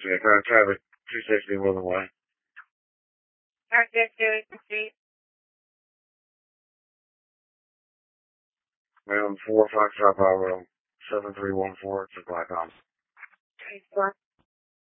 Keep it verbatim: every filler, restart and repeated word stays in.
Yeah, current traffic, two sixty Woodland Way. Current sixty Street. Maryland four, Foxtrot Power Road, seven three one four, it's a Black Ops. Three four.